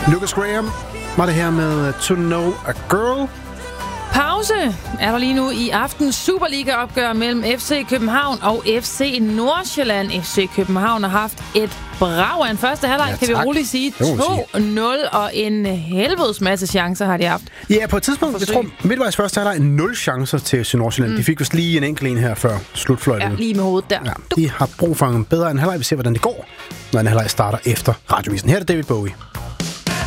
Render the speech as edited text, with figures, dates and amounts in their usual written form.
Lucas Graham var det her med To Know a Girl. Pause er der lige nu i aftens Superliga-opgør mellem FC København og FC Nordsjælland. FC København har haft et brag af en første halvleg, kan vi roligt sige. 2-0, og en helvedes masse chancer har de haft. Ja, på et tidspunkt, jeg tror, midtvejs første halvleg 0 chancer til FC Nordsjælland. De fik vist lige en enkelt en her før slutfløjtet. Ja, lige med hovedet der. Ja, de har brug for en bedre en halvleg. Vi ser, hvordan det går, når en halvleg starter efter Radiovisen. Her er det David Bowie.